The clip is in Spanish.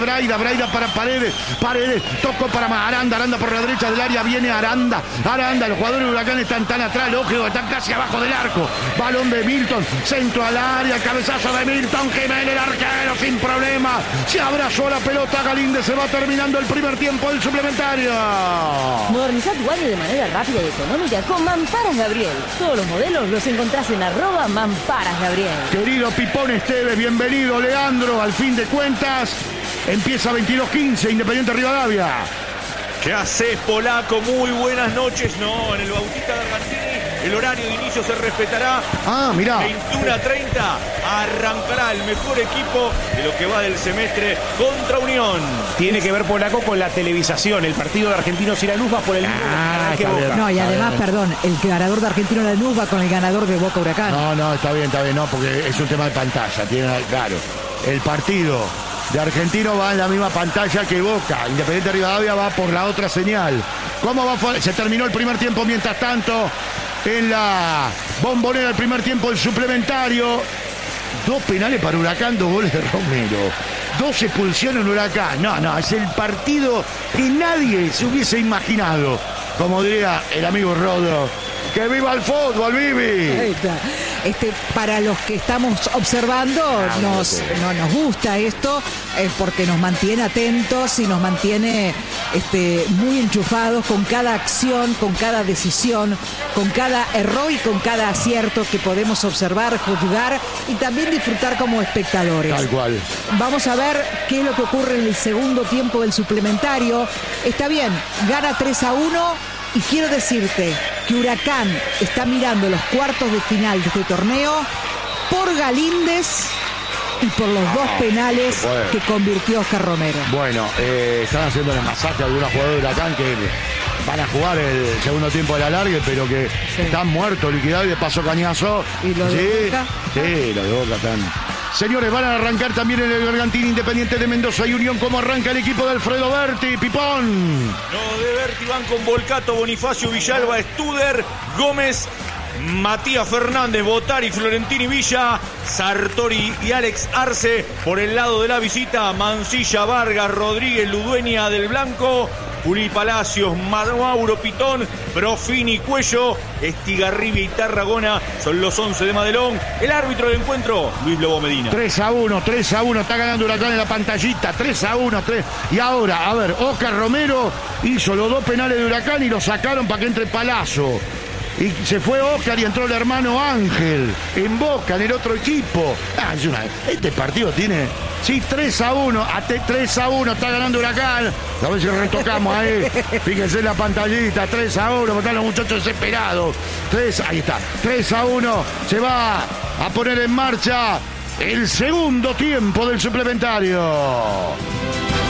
Braida para Paredes, tocó para Aranda por la derecha del área, viene Aranda, los jugadores de Huracán están tan atrás, lógico, están casi abajo del arco, balón de Milton, centro al área, cabezazo de Milton, Jiménez, el arquero sin problema, se abrazó la pelota, Galíndez, se va terminando el primer tiempo del suplementario. Modernizá tu baño de manera rápida y económica con Mamparas Gabriel. Todos los modelos los encontrás en @Mamparas Gabriel. Querido Pipón Esteves, bienvenido. Leandro, al fin de cuentas, empieza 22-15, Independiente Rivadavia. ¿Qué haces, Polaco? Muy buenas noches. No, en el Bautista de Argentini el horario de inicio se respetará. Mirá. 21:30 arrancará el mejor equipo de lo que va del semestre contra Unión. Tiene que ver, Polaco, con la televisación. El partido de Argentinos y Lanús va por el mismo canal que Boca. No, y además, perdón, el ganador de Argentino Lanús va con el ganador de Boca Huracán. No, está bien, no, porque es un tema de pantalla. Claro, el partido de Argentino va en la misma pantalla que Boca. Independiente Rivadavia va por la otra señal. ¿Cómo va? Se terminó el primer tiempo, mientras tanto, en la Bombonera, el primer tiempo del suplementario. 2 penales para Huracán, 2 goles de Romero. 2 expulsiones en Huracán. No, es el partido que nadie se hubiese imaginado. Como diría el amigo Rodo, ¡que viva el fútbol, Vivi! Para los que estamos observando, no nos gusta esto, porque nos mantiene atentos y nos mantiene muy enchufados con cada acción, con cada decisión, con cada error y con cada acierto que podemos observar, juzgar y también disfrutar como espectadores. Tal cual. Vamos a ver qué es lo que ocurre en el segundo tiempo del suplementario. Está bien, gana 3-1. Y quiero decirte que Huracán está mirando los cuartos de final de este torneo por Galíndez y por los 2 penales que convirtió Oscar Romero. Bueno, están haciendo el masaje a algunos jugadores de Huracán que van a jugar el segundo tiempo de la largue, pero que están muertos, liquidados y de paso cañazo. ¿Y los de Boca? Sí, los de Boca están... Señores, van a arrancar también en el Bergantín, Independiente de Mendoza y Unión. ¿Cómo arranca el equipo de Alfredo Berti, Pipón? No, de Berti van con Volcato, Bonifacio, Villalba, Studer, Gómez, Matías Fernández, Botari, Florentini Villa, Sartori y Alex Arce. Por el lado de la visita, Mancilla, Vargas, Rodríguez, Ludueña del Blanco, Juli Palacios, Mauro Pitón, Profini, Cuello, Estigarribia y Tarragona son los 11 de Madelón. El árbitro del encuentro, Luis Lobo Medina. 3-1, está ganando Huracán en la pantallita, 3-1. Y ahora, a ver, Oscar Romero hizo los 2 penales de Huracán y lo sacaron para que entre Palazzo. Y se fue Oscar y entró el hermano Ángel en Boca, en el otro equipo. Este partido tiene... Sí, 3-1, 3-1, está ganando Huracán. A ver si retocamos ahí. Fíjense en la pantallita, 3-1, están los muchachos desesperados. Ahí está, 3-1, se va a poner en marcha el segundo tiempo del suplementario.